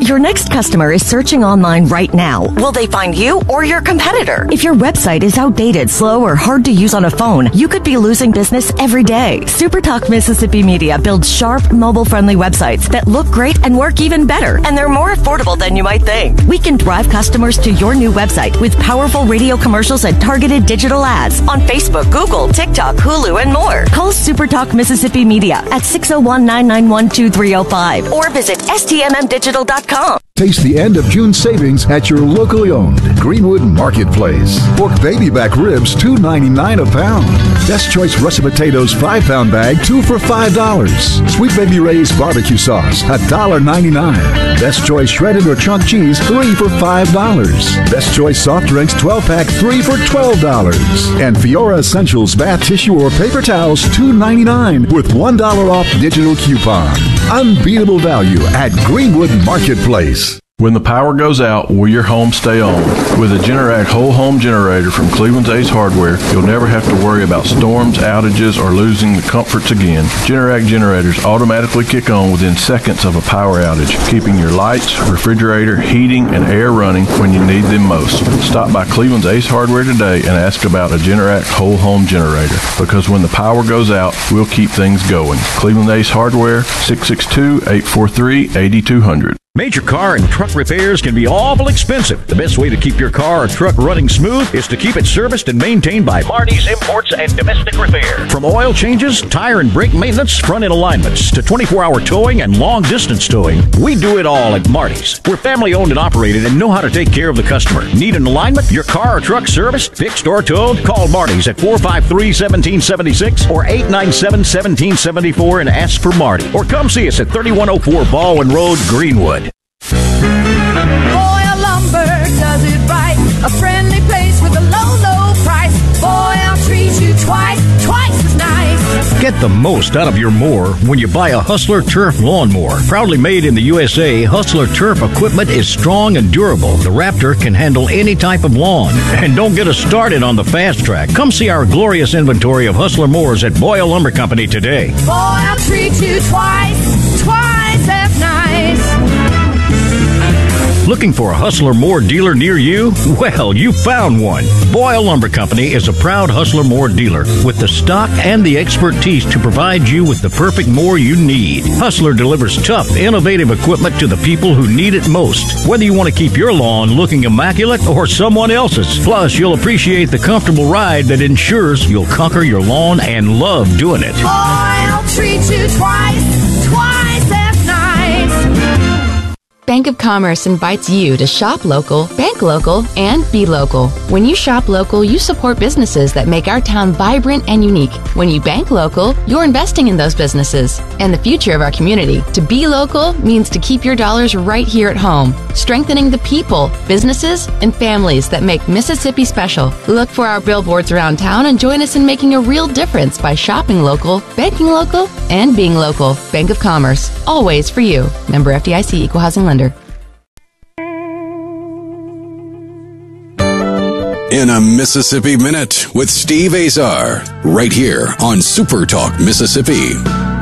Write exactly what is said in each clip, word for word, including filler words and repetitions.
If your next customer is searching online right now, will they find you or your competitor? If your website is outdated, slow, or hard to use on a phone, you could be losing business every day. SuperTalk Mississippi Media builds sharp, mobile-friendly websites that look great and work even better, and they're more affordable than you might think. We can drive customers to your new website with powerful radio commercials and targeted digital ads on Facebook, Google, TikTok, Hulu, and more. Call SuperTalk Mississippi Media at six oh one, nine nine one, two three oh five or visit S T M M digital dot com. Taste the end of June savings at your locally owned Greenwood Marketplace. Pork baby back ribs, two ninety-nine a pound. Best Choice russet potatoes, five pound bag, two for five dollars. Sweet Baby Ray's barbecue sauce, one ninety-nine. Best Choice shredded or chunk cheese, three for five dollars. Best Choice soft drinks, twelve pack, three for twelve dollars. And Fiora Essentials bath tissue or paper towels, two ninety-nine with one dollar off digital coupon. Unbeatable value at Greenwood Marketplace. When the power goes out, will your home stay on? With a Generac whole home generator from Cleveland's Ace Hardware, you'll never have to worry about storms, outages, or losing the comforts again. Generac generators automatically kick on within seconds of a power outage, keeping your lights, refrigerator, heating, and air running when you need them most. Stop by Cleveland's Ace Hardware today and ask about a Generac whole home generator, because when the power goes out, we'll keep things going. Cleveland Ace Hardware, six six two, eight four three, eight two zero zero. Major car and truck repairs can be awful expensive. The best way to keep your car or truck running smooth is to keep it serviced and maintained by Marty's Imports and Domestic Repair. From oil changes, tire and brake maintenance, front-end alignments, to twenty-four hour towing and long-distance towing, we do it all at Marty's. We're family-owned and operated and know how to take care of the customer. Need an alignment? Your car or truck serviced, fixed, or towed? Call Marty's at four five three, one seven seven six or eight nine seven, one seven seven four and ask for Marty. Or come see us at thirty-one oh four Baldwin Road, Greenwood. Boyle Lumber does it right. A friendly place with a low, low price. Boyle treats you twice, twice as nice. Get the most out of your mower when you buy a Hustler Turf lawnmower. Proudly made in the U S A, Hustler Turf equipment is strong and durable. The Raptor can handle any type of lawn. And don't get us started on the fast track. Come see our glorious inventory of Hustler mowers at Boyle Lumber Company today. Boyle treats you twice, twice as nice. Looking for a Hustler Moore dealer near you? Well, you found one. Boyle Lumber Company is a proud Hustler Moore dealer with the stock and the expertise to provide you with the perfect mower you need. Hustler delivers tough, innovative equipment to the people who need it most. Whether you want to keep your lawn looking immaculate or someone else's. Plus, you'll appreciate the comfortable ride that ensures you'll conquer your lawn and love doing it. Boyle treats you twice, twice as nice. Bank of Commerce invites you to shop local, bank local, and be local. When you shop local, you support businesses that make our town vibrant and unique. When you bank local, you're investing in those businesses and the future of our community. To be local means to keep your dollars right here at home, strengthening the people, businesses, and families that make Mississippi special. Look for our billboards around town and join us in making a real difference by shopping local, banking local, and being local. Bank of Commerce, always for you. Member F D I C, Equal Housing Lender. In a Mississippi Minute with Steve Azar, right here on Super Talk Mississippi.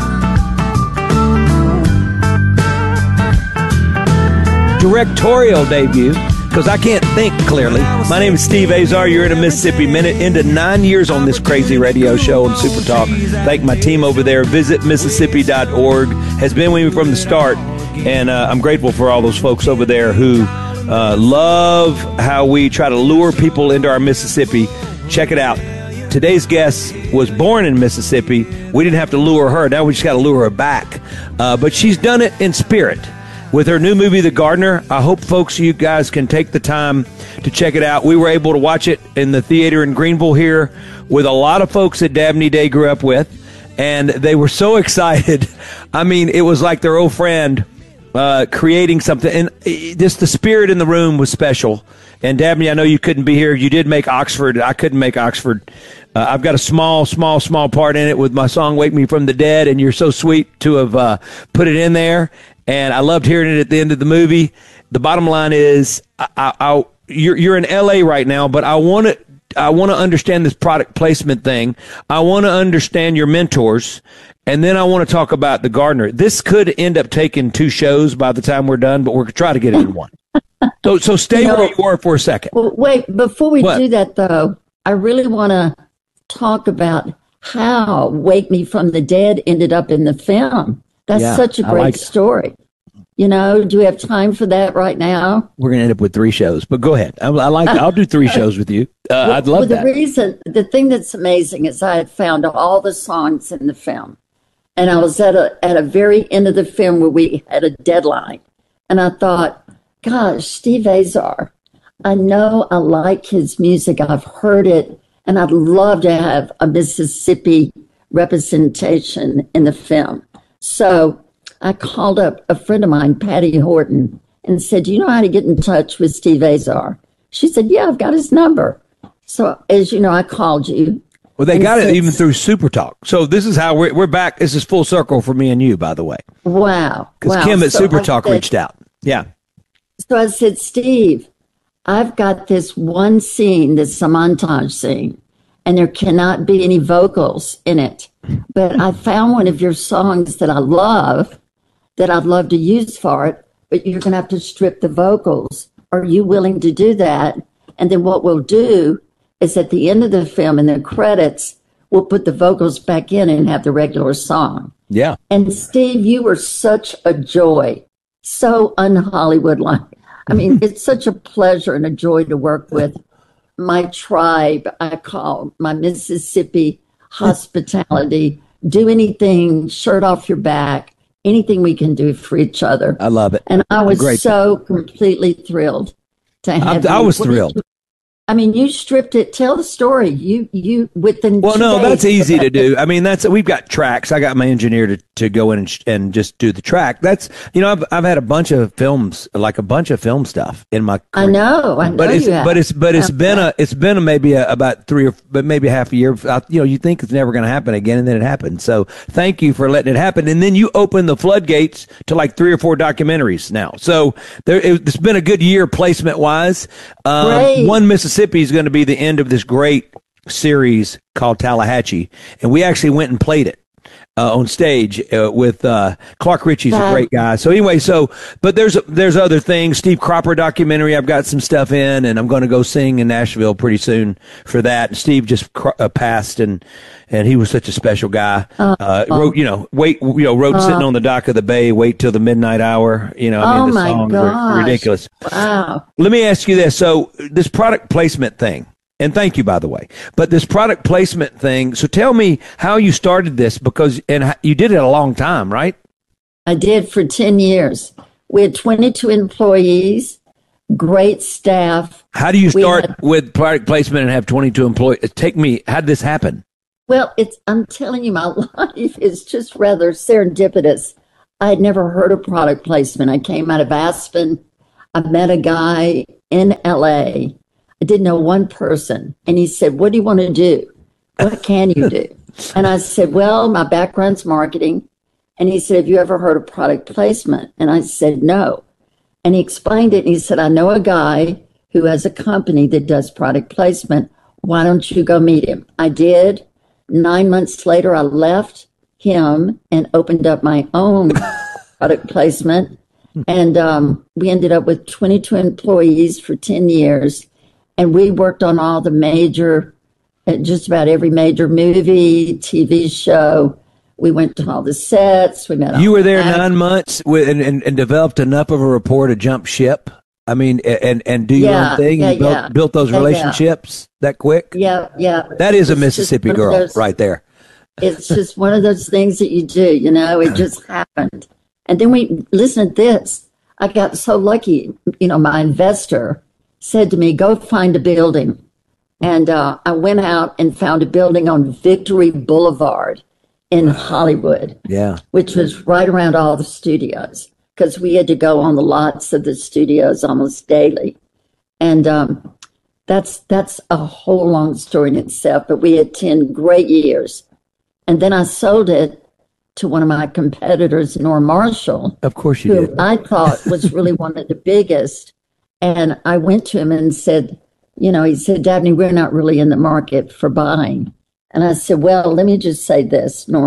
Directorial debut, because I can't think clearly. My name is Steve Azar. You're in a Mississippi Minute, into nine years on this crazy radio show on Super Talk. Thank my team over there. Visit Mississippi dot org. Has been with me from the start, and uh, I'm grateful for all those folks over there who Uh, love how we try to lure people into our Mississippi. Check it out. Today's guest was born in Mississippi. We didn't have to lure her. Now we just got to lure her back. Uh, but she's done it in spirit with her new movie, The Gardener. I hope, folks, you guys can take the time to check it out. We were able to watch it in the theater in Greenville here with a lot of folks that Dabney Day grew up with, and they were so excited. I mean, it was like their old friend Uh, creating something, and just the spirit in the room was special. And Dabney, I know you couldn't be here. You did make Oxford. I couldn't make Oxford. Uh, I've got a small, small, small part in it with my song "Wake Me from the Dead," and you're so sweet to have uh, put it in there. And I loved hearing it at the end of the movie. The bottom line is, I, I, I, you're you're in L A right now, but I want to. I want to understand this product placement thing. I want to understand your mentors. And then I want to talk about The Gardener. This could end up taking two shows by the time we're done, but we're going to try to get it in one. So, so stay you know, where you were for a second. Well, wait, before we what? do that, though, I really want to talk about how Wake Me from the Dead ended up in the film. That's yeah, such a great like story. You know, do we have time for that right now? We're going to end up with three shows, but go ahead. I, I like. I'll do three shows with you. Uh, well, I'd love well, that. The reason, the thing that's amazing is I had found all the songs in the film, and I was at a at a very end of the film where we had a deadline, and I thought, gosh, Steve Azar, I know I like his music. I've heard it, and I'd love to have a Mississippi representation in the film. So I called up a friend of mine, Patty Horton, and said, do you know how to get in touch with Steve Azar? She said, yeah, I've got his number. So as you know, I called you. Well, they got it even through Super Talk. So this is how we're, we're back. This is full circle for me and you, by the way. Wow. Because wow. Kim at so Super I Talk said, reached out. Yeah. So I said, Steve, I've got this one scene, this a montage scene, and there cannot be any vocals in it. But I found one of your songs that I love, that I'd love to use for it, but you're going to have to strip the vocals. Are you willing to do that? And then what we'll do is at the end of the film, in the credits, we'll put the vocals back in and have the regular song. Yeah. And Steve, you were such a joy, so un-Hollywood-like. I mean, it's such a pleasure and a joy to work with my tribe, I call my Mississippi hospitality. Do anything, shirt off your back, anything we can do for each other. I love it. And I was Great. so completely thrilled to have I, I you. was thrilled. I mean, you stripped it. Tell the story. You, you, within Well, two no, days, that's easy to do. I mean, that's, we've got tracks. I got my engineer to, to go in and, sh- and just do the track. That's, you know, I've, I've had a bunch of films, like a bunch of film stuff in my career. I know, I know but it's, you have. but it's, but it's been a, it's been a, maybe a, about three or, but maybe half a year. I, you know, you think it's never going to happen again, and then it happened. So thank you for letting it happen. And then you open the floodgates to like three or four documentaries now. So there, it, it's been a good year placement wise. Um, Great. One Mississippi is going to be the end of this great series called Tallahatchie, and we actually went and played it uh, on stage uh, with uh, Clark Ritchie's a great guy. So anyway, so but there's there's other things. Steve Cropper documentary, I've got some stuff in, and I'm going to go sing in Nashville pretty soon for that. And Steve just cr- uh, passed, and and he was such a special guy. Uh, uh, wrote you know wait you know wrote uh, sitting on the dock of the bay, wait till the midnight hour. You know, I oh mean the my song gosh. ridiculous. Wow. Let me ask you this: so this product placement thing. And thank you, by the way. But this product placement thing, so tell me how you started this, because and you did it a long time, right? I did for ten years. We had twenty-two employees, great staff. How do you start had, with product placement and have twenty-two employees? Take me, how did this happen? Well, it's I'm telling you, my life is just rather serendipitous. I had never heard of product placement. I came out of Aspen. I met a guy in L A. I didn't know one person. And he said, what do you want to do? What can you do? And I said, well, my background's marketing. And he said, have you ever heard of product placement? And I said, no. And he explained it. And he said, I know a guy who has a company that does product placement. Why don't you go meet him? I did. Nine months later, I left him and opened up my own product placement. And um, we ended up with twenty-two employees for ten years. And we worked on all the major, just about every major movie, T V show. We went to all the sets. We met. All you were there the nine months with, and, and, and developed enough of a rapport to jump ship. I mean, and and do your yeah, own thing. Yeah, and built, yeah. built those yeah, relationships yeah. that quick. Yeah, yeah. That is it's a Mississippi girl those, right there. It's just one of those things that you do. You know, it just happened. And then we listen to this. I got so lucky. You know, my investor said to me, go find a building. And uh, I went out and found a building on Victory Boulevard in Hollywood. Yeah. Which was right around all the studios, because we had to go on the lots of the studios almost daily. And um, that's that's a whole long story in itself, but we had ten great years. And then I sold it to one of my competitors, Norm Marshall. Of course you who did. I thought was really one of the biggest. And I went to him and said, you know, he said, Dabney, we're not really in the market for buying. And I said, well, let me just say this, Norm.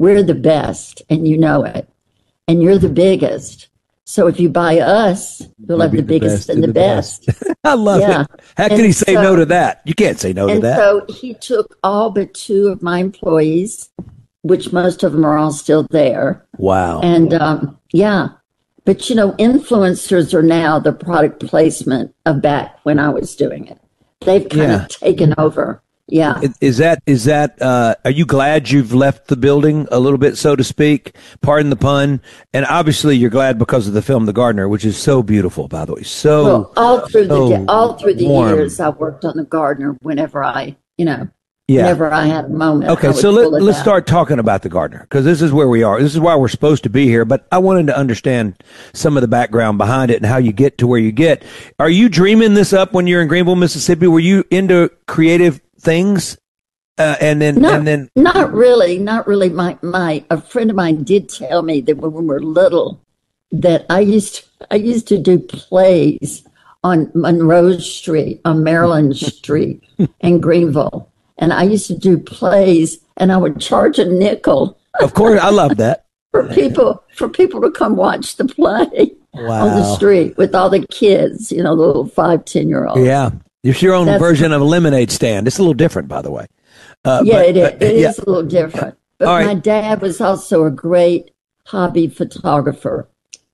we're the best, and you know it, and you're the biggest. So if you buy us, you'll have the, the biggest and the, the best. best. I love yeah. it. How can and he say so, no to that? You can't say no to and that. So he took all but two of my employees, which most of them are all still there. Wow. And um, yeah, but you know, influencers are now the product placement of back when I was doing it. They've kind Yeah. of taken over. Yeah. Is that, is that, uh, are you glad you've left the building a little bit, so to speak? Pardon the pun. And obviously you're glad because of the film, The Gardener, which is so beautiful, by the way. So, well, all through so the, all through the warm. years, I worked on The Gardener whenever I, you know, Yeah. whenever I had a moment. I Okay, would so let, pull it let's out. start talking about The Gardener, because this is where we are. This is why we're supposed to be here, but I wanted to understand some of the background behind it and how you get to where you get. Are you dreaming this up when you're in Greenville, Mississippi? Were you into creative things? Uh, and then, Not, and then, not really, not really. My, my, a friend of mine did tell me that when we were little, that I used, to, I used to do plays on Monroe Street, on Maryland Street in Greenville. And I used to do plays and I would charge a nickel. Of course, I love that. for people, for people to come watch the play Wow. on the street with all the kids, you know, the little five, ten year olds. Yeah. It's your own That's- version of a lemonade stand. It's a little different, by the way. Uh, Yeah, but- it is. but, It yeah. is a little different. But All right. my dad was also a great hobby photographer.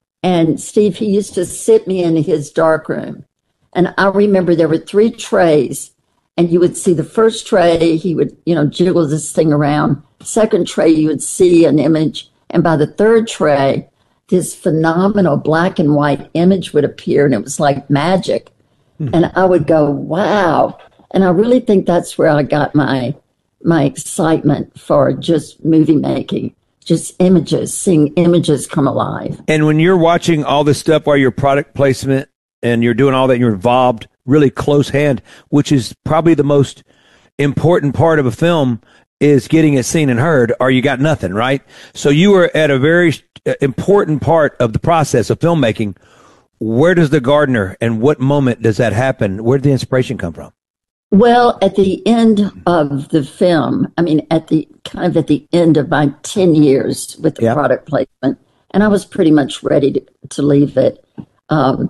And Steve, he used to sit me in his dark room. And I remember there were three trays. And you would see the first tray, he would, you know, jiggle this thing around. Second tray, you would see an image. And by the third tray, this phenomenal black and white image would appear. And it was like magic. And I would go, wow. And I really think that's where I got my my excitement for just movie making, just images, seeing images come alive. And when you're watching all this stuff while you're product placement and you're doing all that, you're involved really close hand, which is probably the most important part of a film, is getting it seen and heard, or you got nothing, right? So you were at a very important part of the process of filmmaking. Where does The Gardener and what moment does that happen? Where did the inspiration come from? Well, at the end of the film, I mean, at the kind of at the end of my ten years with the Yeah. product placement, and I was pretty much ready to, to leave it. Um,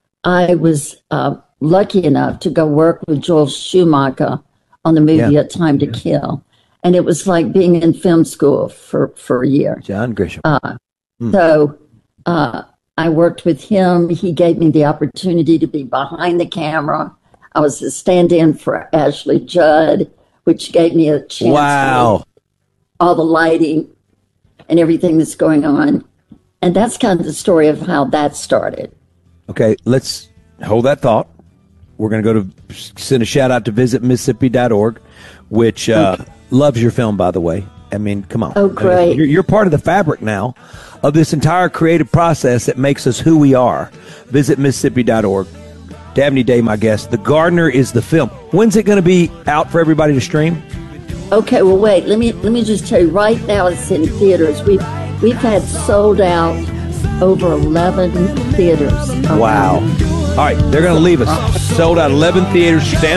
I was uh, lucky enough to go work with Joel Schumacher on the movie Yeah. A Time to Kill. And it was like being in film school for, for a year. John Grisham. Uh, So uh, I worked with him. He gave me the opportunity to be behind the camera. I was a stand-in for Ashley Judd, which gave me a chance Wow. to all the lighting and everything that's going on. And that's kind of the story of how that started. Okay, let's hold that thought. We're going to go to send a shout out to visit mississippi dot org, which uh, Okay. loves your film, by the way. I mean, come on. Oh, great. You're, you're part of the fabric now of this entire creative process that makes us who we are. Visit mississippi dot org. Dabney Day, my guest. The Gardener is the film. When's it going to be out for everybody to stream? Okay, well, wait. Let me let me just tell you. Right now, it's in theaters. We've we've had sold out over eleven theaters. around. Wow. All right, they're going to leave us. Sold out eleven theaters. Stand